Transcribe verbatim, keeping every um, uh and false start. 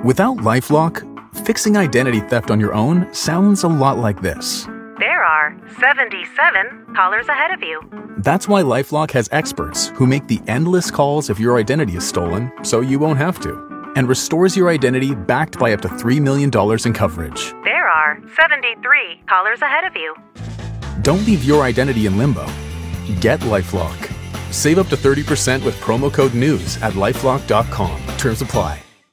Without LifeLock, fixing identity theft on your own sounds a lot like this. There are seventy-seven callers ahead of you. That's why LifeLock has experts who make the endless calls if your identity is stolen so you won't have to, and restores your identity backed by up to three million dollars in coverage. There are seventy-three callers ahead of you. Don't leave your identity in limbo. Get LifeLock. Save up to thirty percent with promo code NEWS at lifelock dot com. Terms apply.